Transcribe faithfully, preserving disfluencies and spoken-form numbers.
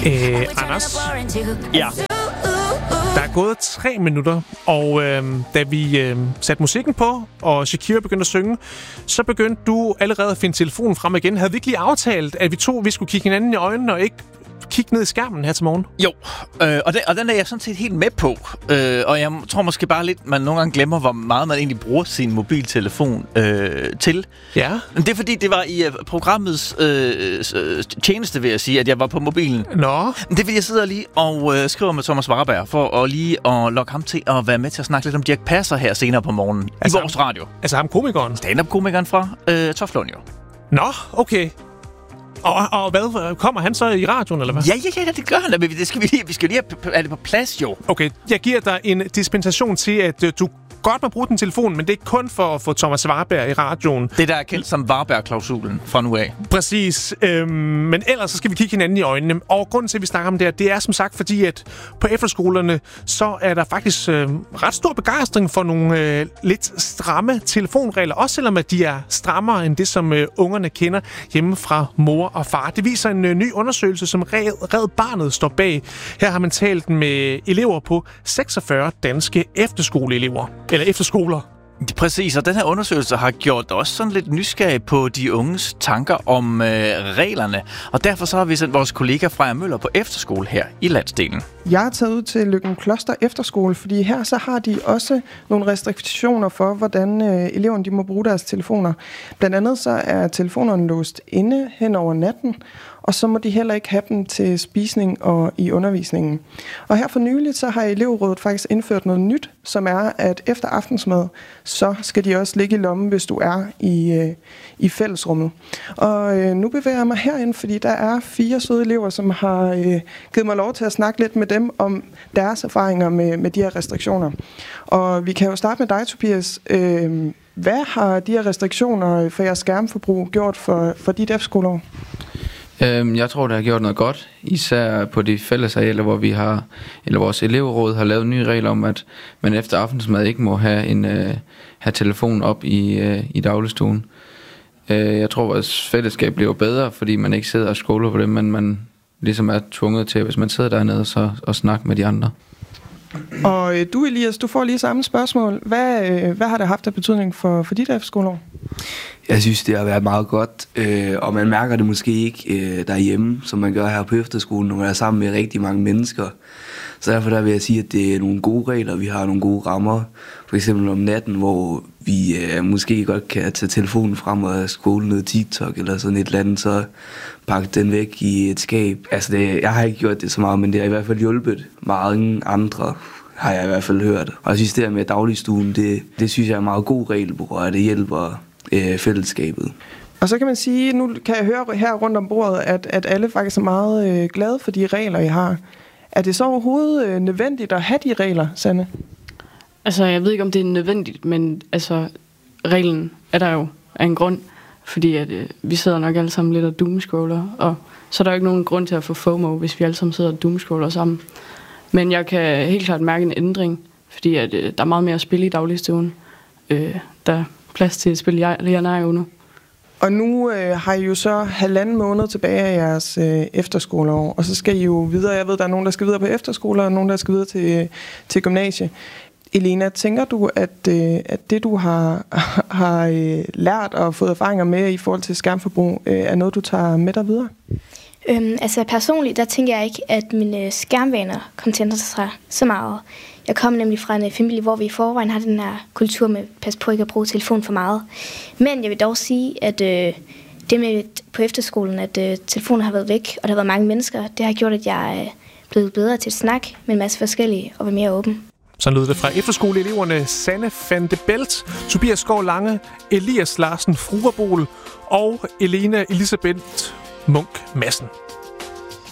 Øh, Anders? Ja. Der er gået tre minutter, og øh, da vi øh, satte musikken på, og Shakira begyndte at synge, så begyndte du allerede at finde telefonen frem igen. Havde vi ikke lige aftalt, at vi to vi skulle kigge hinanden i øjnene og ikke kigge ned i skærmen her til morgen? Jo, øh, og, den, og den er jeg sådan set helt med på. Øh, og jeg tror måske bare lidt, man nogle gange glemmer, hvor meget man egentlig bruger sin mobiltelefon øh, til. Ja. Det er fordi, det var i uh, programmets øh, tjeneste, vil jeg sige, at jeg var på mobilen. Nå. Det er fordi, jeg sidder lige og øh, skriver med Thomas Warberg, for at lige at lokke ham til at være med til at snakke lidt om Dirch Passer her senere på morgenen. Altså i vores ham, radio. Altså ham komikeren? Stand-up-komikeren fra øh, Toftlund, jo. Nå, okay. Og, og hvad? Kommer han så i radioen, eller hvad? Ja, ja, ja, det gør han. Men det skal vi lige, vi skal lige have det på plads, jo. Okay, jeg giver dig en dispensation til, at uh, du godt må bruge den telefon, men det er kun for at få Thomas Warberg i radioen. Det, der er kendt som Warberg-klausulen fra nu af. Præcis. Øhm, men ellers så skal vi kigge hinanden i øjnene. Og grunden til, at vi snakker om det her, det er som sagt fordi, at på efterskolerne, så er der faktisk øh, ret stor begejstring for nogle øh, lidt stramme telefonregler. Også selvom at de er strammere end det, som øh, ungerne kender hjemme fra mor og far. Det viser en øh, ny undersøgelse, som Red, Red Barnet står bag. Her har man talt med elever på seksogfyrre danske efterskoleelever. Eller efterskoler. Præcis, og den her undersøgelse har gjort også sådan lidt nysgerrig på de unges tanker om øh, reglerne. Og derfor så har vi sendt vores kollega Freja Møller på efterskole her i landsdelen. Jeg har taget ud til Løgumkloster Efterskole, fordi her så har de også nogle restriktioner for, hvordan øh, eleverne de må bruge deres telefoner. Blandt andet så er telefonerne låst inde hen over natten, og så må de heller ikke have dem til spisning og i undervisningen. Og her for nyligt, så har elevrådet faktisk indført noget nyt, som er, at efter aftensmad, så skal de også ligge i lommen, hvis du er i, øh, i fællesrummet. Og øh, nu bevæger jeg mig herind, fordi der er fire søde elever, som har øh, givet mig lov til at snakke lidt med dem om deres erfaringer med, med de her restriktioner. Og vi kan jo starte med dig, Tobias. Øh, hvad har de her restriktioner for jeres skærmforbrug gjort for, for dit efterskoleår? Jeg tror, det har gjort noget godt, især på de fællesarealer, hvor vi har, eller vores elevråd har lavet nye regler om, at man efter aftensmad ikke må have en uh, have telefonen op i uh, i dagligstuen. Uh, jeg tror, vores fællesskab bliver bedre, fordi man ikke sidder og scroller på det, men man ligesom er tvunget til, hvis man sidder dernede, så og snakke med de andre. Og øh, du, Elias, du får lige samme spørgsmål. Hvad, øh, hvad har det haft af betydning for, for dit efterskoleår? Jeg synes, det har været meget godt, øh, og man mærker det måske ikke øh, derhjemme, som man gør her på efterskolen, når man er sammen med rigtig mange mennesker. Så derfor der vil jeg sige, at det er nogle gode regler, vi har nogle gode rammer. For eksempel om natten, hvor vi øh, måske godt kan tage telefonen frem og scrolle noget TikTok eller sådan et eller andet, så pakke den væk i et skab. Altså, det, jeg har ikke gjort det så meget, men det har i hvert fald hjulpet mange andre, har jeg i hvert fald hørt. Og jeg synes, det her med dagligstuen, det, det synes jeg er en meget god regel, og det hjælper øh, fællesskabet. Og så kan man sige, nu kan jeg høre her rundt om bordet, at, at alle faktisk er meget øh, glade for de regler, I har. Er det så overhovedet øh, nødvendigt at have de regler, Sanne? Altså, jeg ved ikke, om det er nødvendigt, men altså, reglen er der jo af en grund. Fordi at, øh, vi sidder nok alle sammen lidt og doomscroller, og så er der jo ikke nogen grund til at få FOMO, hvis vi alle sammen sidder og doomscroller sammen. Men jeg kan helt klart mærke en ændring, fordi at, øh, der er meget mere at spille i dagligstuen. Øh, der er plads til at spille Leonardo nu. Og nu øh, har I jo så halvanden måned tilbage af jeres øh, efterskoleår, og så skal I jo videre. Jeg ved, der er nogen, der skal videre på efterskoler, og nogen, der skal videre til, til gymnasie. Elena, tænker du, at, øh, at det, du har, har øh, lært og fået erfaringer med i forhold til skærmforbrug, øh, er noget, du tager med dig videre? Øhm, altså personligt, der tænker jeg ikke, at mine skærmvaner kommer til at ændre sig så meget. Jeg kommer nemlig fra en familie, hvor vi i forvejen har den her kultur med at passe på ikke at bruge telefon for meget. Men jeg vil dog sige, at øh, det med på efterskolen, at øh, telefonen har været væk, og der har været mange mennesker, det har gjort, at jeg er blevet bedre til at snakke med en masse forskellige og være mere åben. Så lød det fra efterskoleeleverne Sanne van de Belt, Tobias Skov Lange, Elias Larsen Fruerbol og Elena Elisabeth Munk Madsen.